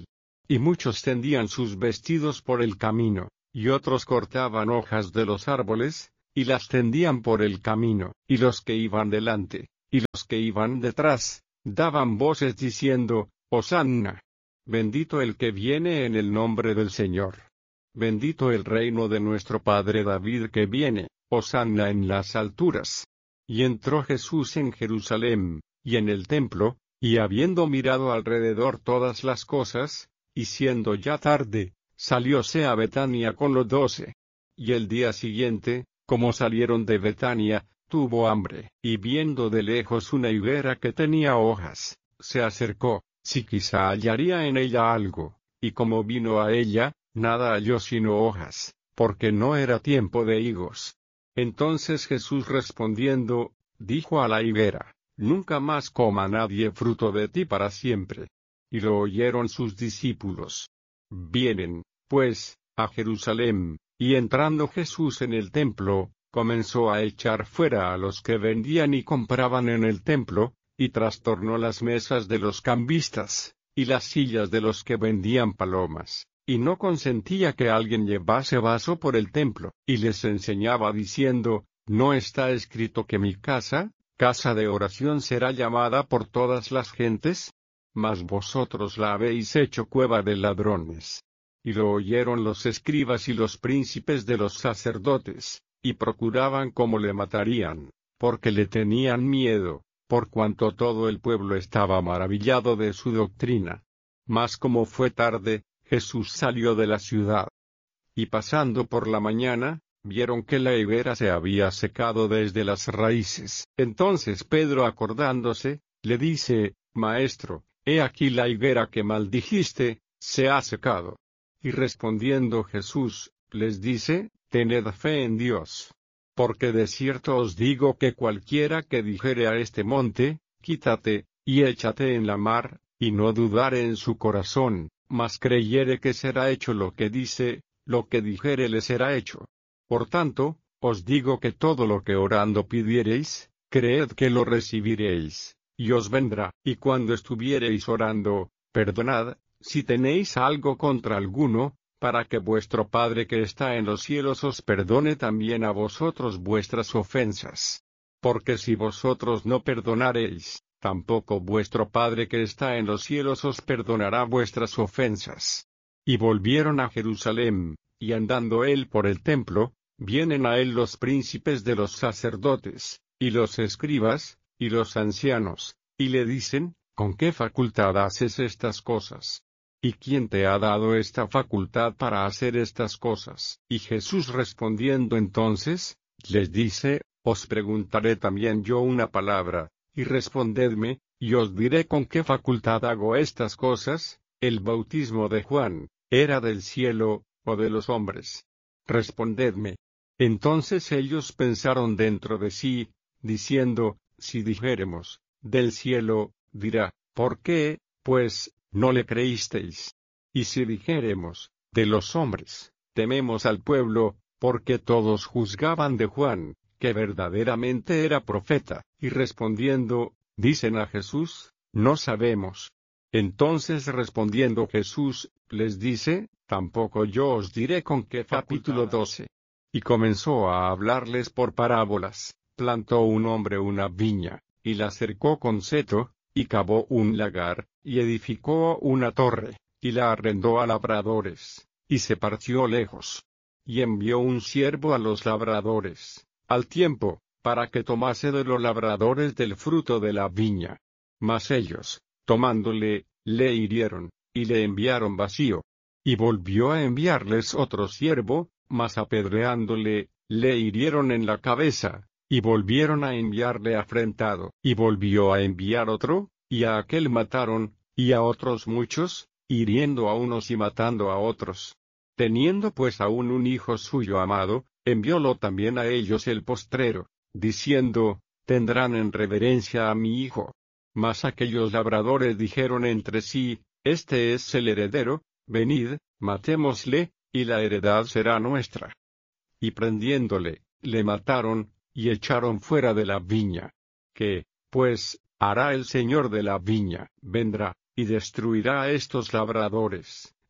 y muchos tendían sus vestidos por el camino, y otros cortaban hojas de los árboles, y las tendían por el camino, y los que iban delante, y los que iban detrás, daban voces diciendo, Hosanna. Bendito el que viene en el nombre del Señor. Bendito el reino de nuestro Padre David que viene, Hosanna en las alturas. Y entró Jesús en Jerusalén, y en el templo, y habiendo mirado alrededor todas las cosas, y siendo ya tarde, salióse a Betania con los 12. Y el día siguiente, como salieron de Betania, tuvo hambre, y viendo de lejos una higuera que tenía hojas, se acercó, si quizá hallaría en ella algo, y como vino a ella, nada halló sino hojas, porque no era tiempo de higos. Entonces Jesús respondiendo, dijo a la higuera, Nunca más coma nadie fruto de ti para siempre. Y lo oyeron sus discípulos. Vienen, pues, a Jerusalén, y entrando Jesús en el templo, comenzó a echar fuera a los que vendían y compraban en el templo, y trastornó las mesas de los cambistas, y las sillas de los que vendían palomas, y no consentía que alguien llevase vaso por el templo, y les enseñaba diciendo, ¿no está escrito que mi casa, casa de oración será llamada por todas las gentes? Mas vosotros la habéis hecho cueva de ladrones. Y lo oyeron los escribas y los príncipes de los sacerdotes, y procuraban cómo le matarían, porque le tenían miedo, por cuanto todo el pueblo estaba maravillado de su doctrina. Mas como fue tarde, Jesús salió de la ciudad. Y pasando por la mañana, vieron que la higuera se había secado desde las raíces. Entonces Pedro acordándose, le dice, Maestro, he aquí la higuera que maldijiste, se ha secado. Y respondiendo Jesús, les dice, Tened fe en Dios. Porque de cierto os digo que cualquiera que dijere a este monte, Quítate, y échate en la mar, y no dudare en su corazón, mas creyere que será hecho lo que dice, lo que dijere le será hecho. Por tanto, os digo que todo lo que orando pidiereis, creed que lo recibiréis, y os vendrá. Y cuando estuviereis orando, perdonad, si tenéis algo contra alguno, para que vuestro Padre que está en los cielos os perdone también a vosotros vuestras ofensas. Porque si vosotros no perdonareis, tampoco vuestro Padre que está en los cielos os perdonará vuestras ofensas. Y volvieron a Jerusalén, y andando él por el templo, vienen a él los príncipes de los sacerdotes, y los escribas, y los ancianos, y le dicen, ¿con qué facultad haces estas cosas? ¿Y quién te ha dado esta facultad para hacer estas cosas? Y Jesús respondiendo entonces, les dice, os preguntaré también yo una palabra, y respondedme, y os diré con qué facultad hago estas cosas. El bautismo de Juan, ¿era del cielo, o de los hombres? Respondedme. Entonces ellos pensaron dentro de sí, diciendo, si dijéremos, del cielo, dirá, ¿por qué, pues, no le creísteis? Y si dijéremos, de los hombres, tememos al pueblo, porque todos juzgaban de Juan, que verdaderamente era profeta, y respondiendo, dicen a Jesús, no sabemos. Entonces respondiendo Jesús, les dice, tampoco yo os diré con qué capítulo 12. Y comenzó a hablarles por parábolas, plantó un hombre una viña, y la cercó con seto, y cavó un lagar, y edificó una torre, y la arrendó a labradores, y se partió lejos. Y envió un siervo a los labradores, al tiempo, para que tomase de los labradores del fruto de la viña. Mas ellos, tomándole, le hirieron, y le enviaron vacío. Y volvió a enviarles otro siervo, mas apedreándole, le hirieron en la cabeza. Y volvieron a enviarle afrentado, y volvió a enviar otro, y a aquel mataron, y a otros muchos, hiriendo a unos y matando a otros. Teniendo pues aún un hijo suyo amado, enviólo también a ellos el postrero, diciendo, tendrán en reverencia a mi hijo. Mas aquellos labradores dijeron entre sí, este es el heredero, venid, matémosle, y la heredad será nuestra. Y prendiéndole, le mataron, y echaron fuera de la viña. ¿Qué, pues, hará el señor de la viña? Vendrá, y destruirá a estos labradores,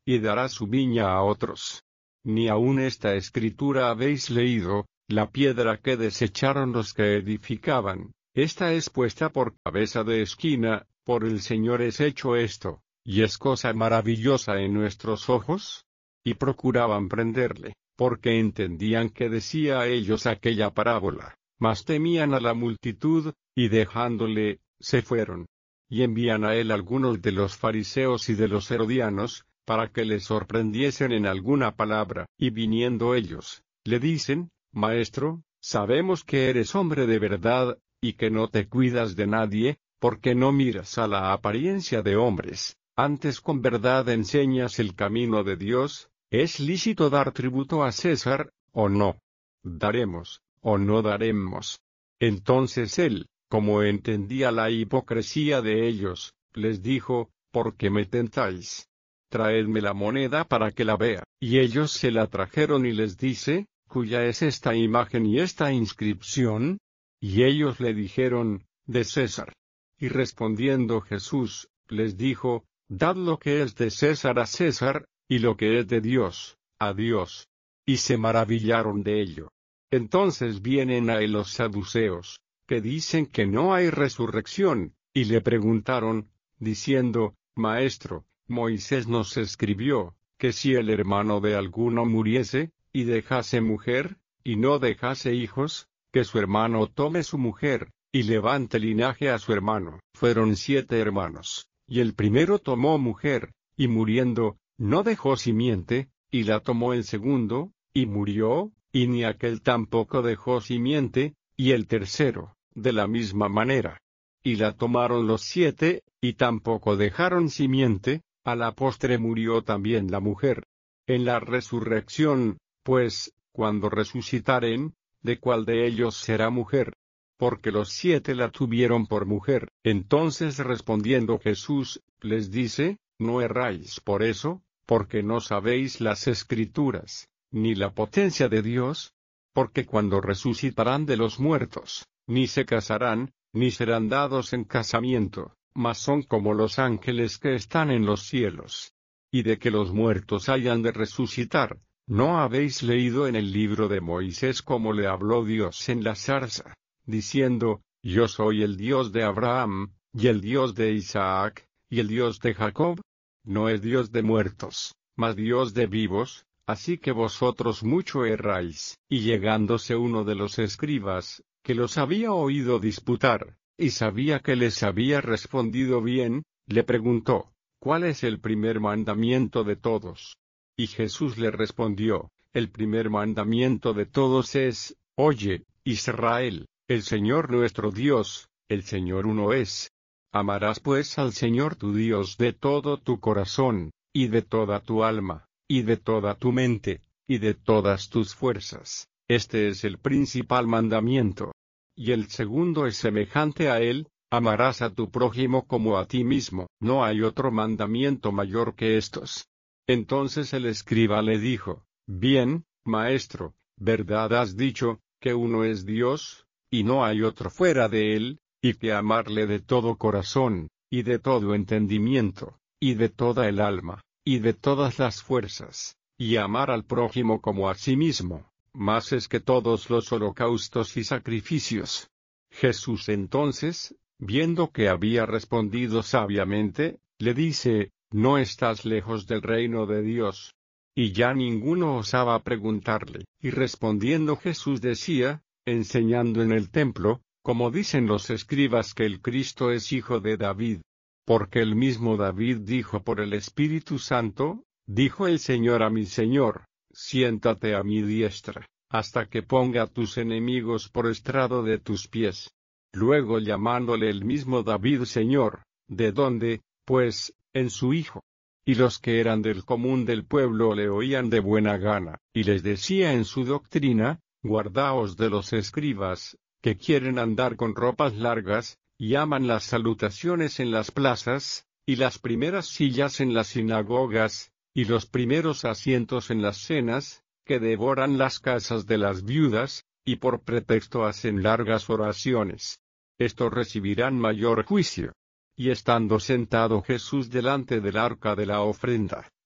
y dará su viña a otros. Ni aun esta escritura habéis leído, la piedra que desecharon los que edificaban, esta es puesta por cabeza de esquina, por el Señor es hecho esto, y es cosa maravillosa en nuestros ojos. Y procuraban prenderle, porque entendían que decía a ellos aquella parábola, mas temían a la multitud, y dejándole, se fueron. Y envían a él algunos de los fariseos y de los herodianos, para que le sorprendiesen en alguna palabra, y viniendo ellos, le dicen, Maestro, sabemos que eres hombre de verdad, y que no te cuidas de nadie, porque no miras a la apariencia de hombres, antes con verdad enseñas el camino de Dios. ¿Es lícito dar tributo a César, o no? ¿Daremos, o no daremos? Entonces él, como entendía la hipocresía de ellos, les dijo, ¿por qué me tentáis? Traedme la moneda para que la vea. Y ellos se la trajeron y les dice, ¿cuya es esta imagen y esta inscripción? Y ellos le dijeron, de César. Y respondiendo Jesús, les dijo, dad lo que es de César a César, y lo que es de Dios, a Dios. Y se maravillaron de ello. Entonces vienen a él los saduceos, que dicen que no hay resurrección, y le preguntaron, diciendo, Maestro, Moisés nos escribió, que si el hermano de alguno muriese, y dejase mujer, y no dejase hijos, que su hermano tome su mujer, y levante linaje a su hermano. Fueron 7 hermanos, y el primero tomó mujer, y muriendo, no dejó simiente, y la tomó el segundo, y murió, y ni aquel tampoco dejó simiente, y el tercero, de la misma manera. Y la tomaron los 7, y tampoco dejaron simiente, a la postre murió también la mujer. En la resurrección, pues, cuando resucitaren, ¿de cuál de ellos será mujer? Porque los 7 la tuvieron por mujer. Entonces respondiendo Jesús, les dice, no erráis por eso, porque no sabéis las Escrituras, ni la potencia de Dios, porque cuando resucitarán de los muertos, ni se casarán, ni serán dados en casamiento, mas son como los ángeles que están en los cielos. Y de que los muertos hayan de resucitar, ¿no habéis leído en el libro de Moisés cómo le habló Dios en la zarza, diciendo, yo soy el Dios de Abraham, y el Dios de Isaac, y el Dios de Jacob? No es Dios de muertos, mas Dios de vivos, así que vosotros mucho erráis. Y llegándose uno de los escribas, que los había oído disputar, y sabía que les había respondido bien, le preguntó, ¿cuál es el primer mandamiento de todos? Y Jesús le respondió, el primer mandamiento de todos es, oye, Israel, el Señor nuestro Dios, el Señor uno es. Amarás pues al Señor tu Dios de todo tu corazón, y de toda tu alma, y de toda tu mente, y de todas tus fuerzas. Este es el principal mandamiento. Y el segundo es semejante a él, amarás a tu prójimo como a ti mismo. No hay otro mandamiento mayor que estos. Entonces el escriba le dijo, bien, maestro, verdad has dicho, que uno es Dios, y no hay otro fuera de él, y que amarle de todo corazón, y de todo entendimiento, y de toda el alma, y de todas las fuerzas, y amar al prójimo como a sí mismo, más es que todos los holocaustos y sacrificios. Jesús entonces, viendo que había respondido sabiamente, le dice, no estás lejos del reino de Dios. Y ya ninguno osaba preguntarle, y respondiendo Jesús decía, enseñando en el templo, como dicen los escribas que el Cristo es hijo de David. Porque el mismo David dijo por el Espíritu Santo, dijo el Señor a mi Señor, siéntate a mi diestra, hasta que ponga a tus enemigos por estrado de tus pies. Luego llamándole el mismo David Señor, ¿de dónde, pues, en su Hijo? Y los que eran del común del pueblo le oían de buena gana, y les decía en su doctrina, guardaos de los escribas, que quieren andar con ropas largas, y aman las salutaciones en las plazas, y las primeras sillas en las sinagogas, y los primeros asientos en las cenas, que devoran las casas de las viudas, y por pretexto hacen largas oraciones. Estos recibirán mayor juicio. Y estando sentado Jesús delante del arca de la ofrenda,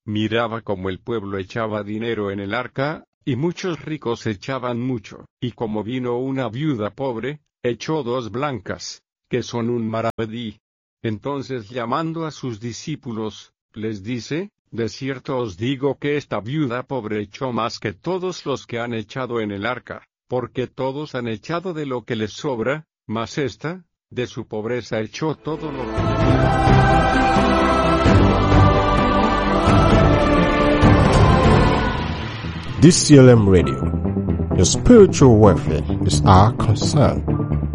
Miraba como el pueblo echaba dinero en el arca, y muchos ricos echaban mucho, y como vino una viuda pobre, echó 2 blancas, que son un maravedí. Entonces llamando a sus discípulos, les dice, de cierto os digo que esta viuda pobre echó más que todos los que han echado en el arca, porque todos han echado de lo que les sobra, mas esta, de su pobreza echó todo lo que tenía. DCLM Radio. Your spiritual welfare is our concern.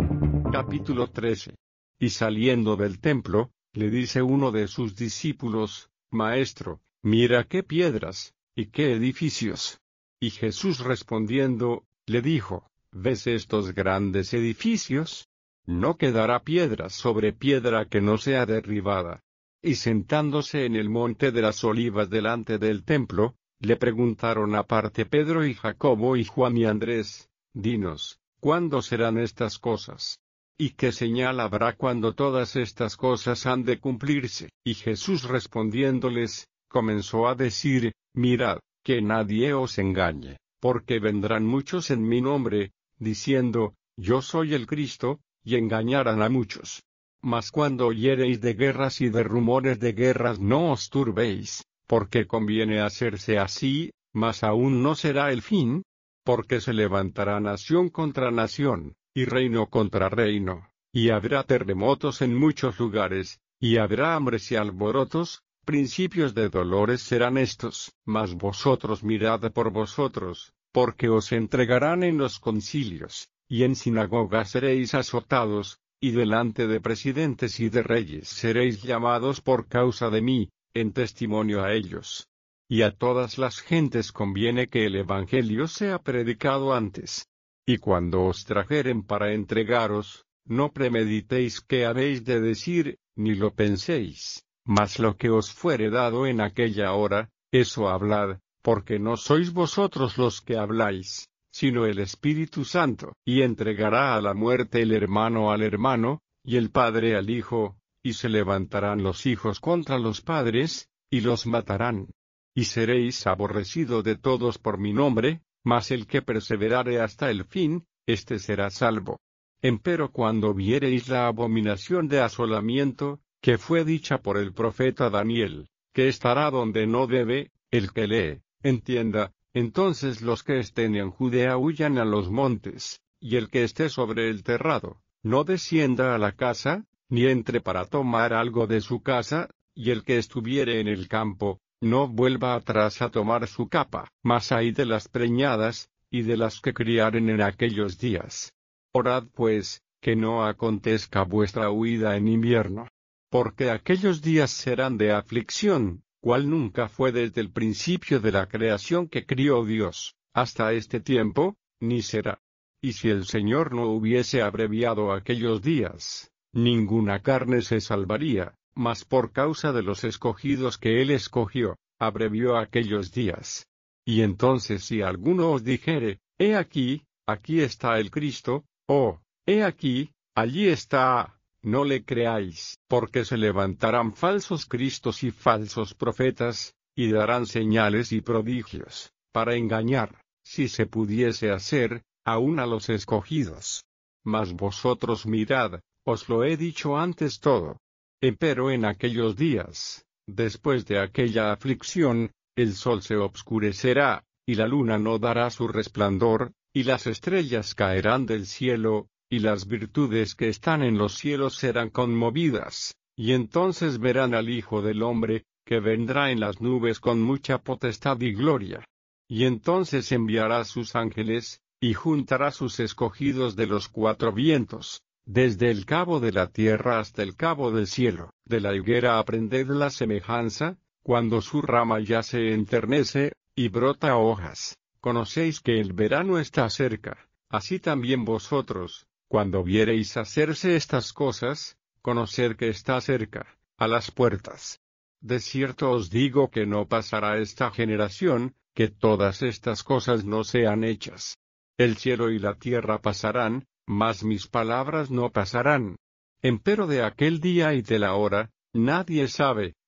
Capítulo 13. Y saliendo del templo, le dice uno de sus discípulos, Maestro, mira qué piedras, y qué edificios. Y Jesús respondiendo, le dijo, ¿ves estos grandes edificios? No quedará piedra sobre piedra que no sea derribada. Y sentándose en el monte de las Olivas delante del templo, le preguntaron aparte Pedro y Jacobo y Juan y Andrés, dinos, ¿cuándo serán estas cosas? ¿Y qué señal habrá cuando todas estas cosas han de cumplirse? Y Jesús respondiéndoles, comenzó a decir, mirad, que nadie os engañe, porque vendrán muchos en mi nombre, diciendo, yo soy el Cristo, y engañarán a muchos. Mas cuando oyereis de guerras y de rumores de guerras no os turbéis, porque conviene hacerse así, mas aún no será el fin, porque se levantará nación contra nación, y reino contra reino, y habrá terremotos en muchos lugares, y habrá hambres y alborotos, principios de dolores serán estos, mas vosotros mirad por vosotros, porque os entregarán en los concilios, y en sinagogas seréis azotados, y delante de presidentes y de reyes seréis llamados por causa de mí, en testimonio a ellos. Y a todas las gentes conviene que el Evangelio sea predicado antes. Y cuando os trajeren para entregaros, no premeditéis qué habéis de decir, ni lo penséis, mas lo que os fuere dado en aquella hora, eso hablad, porque no sois vosotros los que habláis, sino el Espíritu Santo. Y entregará a la muerte el hermano al hermano, y el padre al hijo, y se levantarán los hijos contra los padres, y los matarán. Y seréis aborrecidos de todos por mi nombre, mas el que perseverare hasta el fin, éste será salvo. Empero cuando viereis la abominación de asolamiento, que fue dicha por el profeta Daniel, que estará donde no debe, el que lee, entienda, entonces los que estén en Judea huyan a los montes, y el que esté sobre el terrado, no descienda a la casa, ni entre para tomar algo de su casa, y el que estuviere en el campo, no vuelva atrás a tomar su capa. Mas ay de las preñadas, y de las que criaren en aquellos días. Orad pues, que no acontezca vuestra huida en invierno. Porque aquellos días serán de aflicción, cual nunca fue desde el principio de la creación que crió Dios, hasta este tiempo, ni será. Y si el Señor no hubiese abreviado aquellos días, ninguna carne se salvaría, mas por causa de los escogidos que Él escogió, abrevió aquellos días. Y entonces si alguno os dijere, he aquí está el Cristo, o, he aquí, allí está, no le creáis, porque se levantarán falsos cristos y falsos profetas, y darán señales y prodigios, para engañar, si se pudiese hacer, aun a los escogidos. Mas vosotros mirad, os lo he dicho antes todo. Empero en aquellos días, después de aquella aflicción, el sol se obscurecerá, y la luna no dará su resplandor, y las estrellas caerán del cielo, y las virtudes que están en los cielos serán conmovidas, y entonces verán al Hijo del Hombre, que vendrá en las nubes con mucha potestad y gloria. Y entonces enviará sus ángeles, y juntará sus escogidos de los 4 vientos, desde el cabo de la tierra hasta el cabo del cielo. De la higuera aprended la semejanza, cuando su rama ya se enternece, y brota hojas, conocéis que el verano está cerca. Así también vosotros, cuando viereis hacerse estas cosas, conoced que está cerca, a las puertas. De cierto os digo que no pasará esta generación, que todas estas cosas no sean hechas. El cielo y la tierra pasarán, mas mis palabras no pasarán. Empero de aquel día y de la hora, nadie sabe,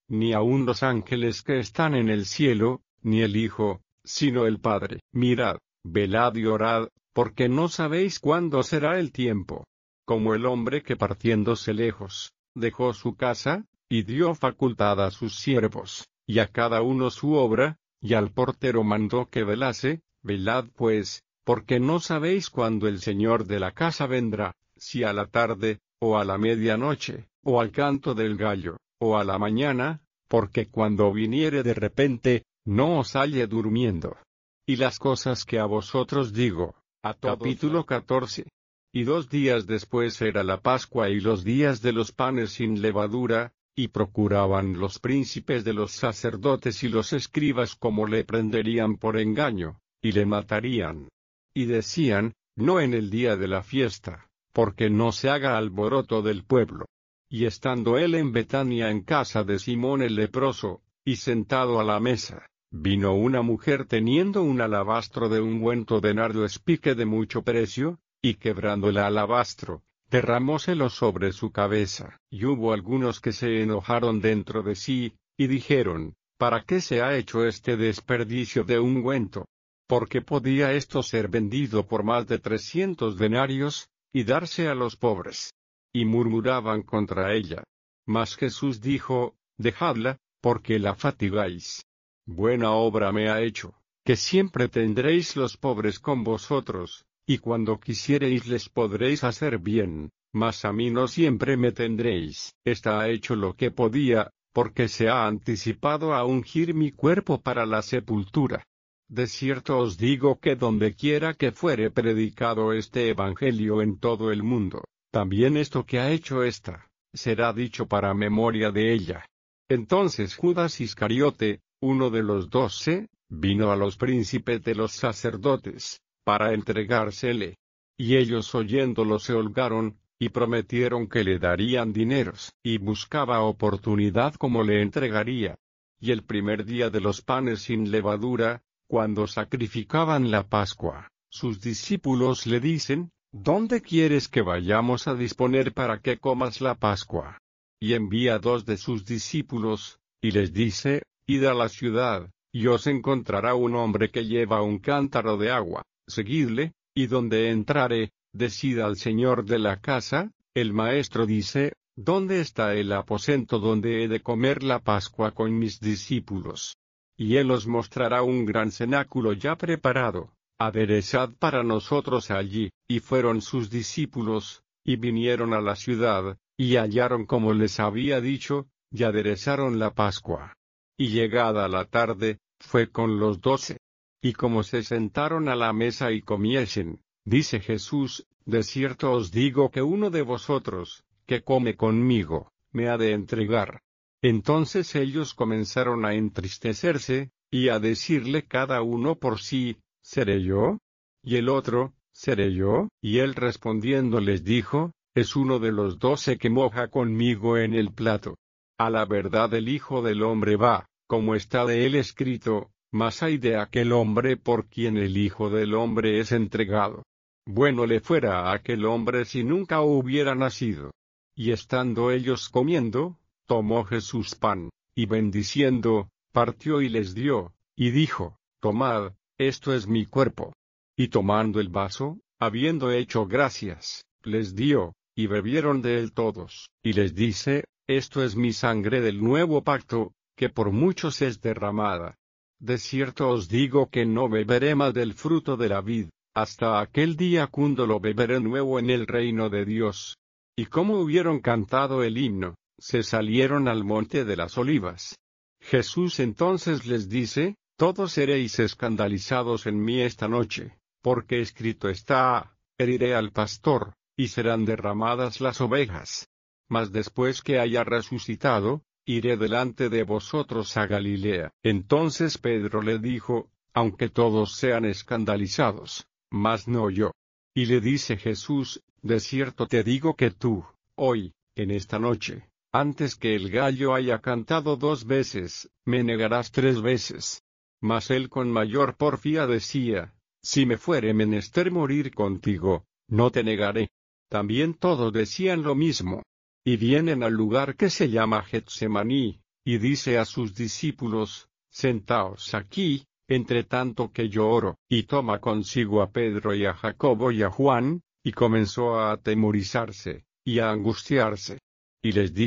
ni aun los ángeles que están en el cielo, ni el Hijo, sino el Padre. Mirad, velad y orad, porque no sabéis cuándo será el tiempo. Como el hombre que partiéndose lejos, dejó su casa, y dio facultad a sus siervos, y a cada uno su obra, y al portero mandó que velase. Velad pues, porque no sabéis cuándo el Señor de la casa vendrá, si a la tarde, o a la medianoche, o al canto del gallo, o a la mañana, porque cuando viniere de repente, no os halle durmiendo. Y las cosas que a vosotros digo, a todos. Capítulo 14. Y 2 días después era la Pascua y los días de los panes sin levadura, y procuraban los príncipes de los sacerdotes y los escribas cómo le prenderían por engaño, y le matarían. Y decían, no en el día de la fiesta, porque no se haga alboroto del pueblo. Y estando él en Betania en casa de Simón el leproso, y sentado a la mesa, vino una mujer teniendo un alabastro de ungüento de nardo espique de mucho precio, y quebrando el alabastro, derramóselo sobre su cabeza. Y hubo algunos que se enojaron dentro de sí, y dijeron, ¿para qué se ha hecho este desperdicio de ungüento? Porque podía esto ser vendido por más de 300 denarios, y darse a los pobres. Y murmuraban contra ella. Mas Jesús dijo, dejadla, porque la fatigáis. Buena obra me ha hecho, que siempre tendréis los pobres con vosotros, y cuando quisiereis les podréis hacer bien, mas a mí no siempre me tendréis. Esta ha hecho lo que podía, porque se ha anticipado a ungir mi cuerpo para la sepultura. De cierto os digo que donde quiera que fuere predicado este evangelio en todo el mundo, también esto que ha hecho ésta, será dicho para memoria de ella. Entonces Judas Iscariote, uno de los 12, vino a los príncipes de los sacerdotes, para entregársele. Y ellos oyéndolo se holgaron, y prometieron que le darían dineros, y buscaba oportunidad como le entregaría. Y el primer día de los panes sin levadura, cuando sacrificaban la Pascua, sus discípulos le dicen, ¿dónde quieres que vayamos a disponer para que comas la Pascua? Y envía 2 de sus discípulos, y les dice, id a la ciudad, y os encontrará un hombre que lleva un cántaro de agua, seguidle, y donde entrare, decid al señor de la casa, el maestro dice, ¿dónde está el aposento donde he de comer la Pascua con mis discípulos? Y él os mostrará un gran cenáculo ya preparado, aderezad para nosotros allí. Y fueron sus discípulos, y vinieron a la ciudad, y hallaron como les había dicho, y aderezaron la Pascua. Y llegada la tarde, fue con los 12. Y como se sentaron a la mesa y comiesen, dice Jesús, de cierto os digo que uno de vosotros, que come conmigo, me ha de entregar. Entonces ellos comenzaron a entristecerse, y a decirle cada uno por sí, ¿seré yo? Y el otro, ¿seré yo? Y él respondiendo les dijo, es uno de los 12 que moja conmigo en el plato. A la verdad el Hijo del Hombre va, como está de él escrito, mas hay de aquel hombre por quien el Hijo del Hombre es entregado. Bueno le fuera a aquel hombre si nunca hubiera nacido. Y estando ellos comiendo, tomó Jesús pan, y bendiciendo, partió y les dio, y dijo, tomad, esto es mi cuerpo. Y tomando el vaso, habiendo hecho gracias, les dio, y bebieron de él todos. Y les dice, esto es mi sangre del nuevo pacto, que por muchos es derramada. De cierto os digo que no beberé más del fruto de la vid, hasta aquel día cuando lo beberé nuevo en el reino de Dios. Y como hubieron cantado el himno, se salieron al monte de las olivas. Jesús entonces les dice, todos seréis escandalizados en mí esta noche, porque escrito está, heriré al pastor, y serán derramadas las ovejas. Mas después que haya resucitado, iré delante de vosotros a Galilea. Entonces Pedro le dijo, aunque todos sean escandalizados, mas no yo. Y le dice Jesús, de cierto te digo que tú, hoy, en esta noche, antes que el gallo haya cantado 2 veces, me negarás 3 veces. Mas él con mayor porfía decía, si me fuere menester morir contigo, no te negaré. También todos decían lo mismo. Y vienen al lugar que se llama Getsemaní, y dice a sus discípulos: Sentaos aquí, entre tanto que yo oro, y toma consigo a Pedro y a Jacobo y a Juan, y comenzó a atemorizarse, y a angustiarse. Y les dijo: